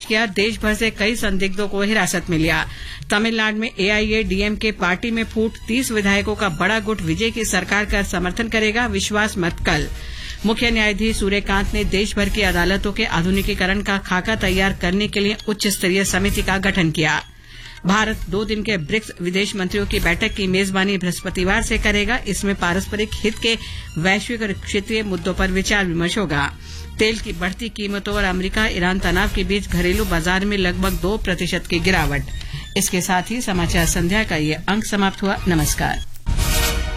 किया। देश भर से कई संदिग्धों को हिरासत में लिया। तमिलनाडु में एआईएडीएमके पार्टी में फूट, 30 विधायकों का बड़ा गुट विजय की सरकार का समर्थन करेगा, विश्वास मत कल। मुख्य न्यायाधीश सूर्यकांत ने देश भर की अदालतों के आधुनिकीकरण का खाका तैयार करने के लिए उच्च स्तरीय समिति का गठन किया। भारत 2 दिन के ब्रिक्स विदेश मंत्रियों की बैठक की मेजबानी बृहस्पतिवार से करेगा। इसमें पारस्परिक हित के वैश्विक और क्षेत्रीय मुद्दों पर विचार विमर्श होगा। तेल की बढ़ती कीमतों और अमेरिका ईरान तनाव के बीच घरेलू बाजार में लगभग 2% की गिरावट। इसके साथ ही समाचार संध्या का ये अंक समाप्त हुआ। नमस्कार।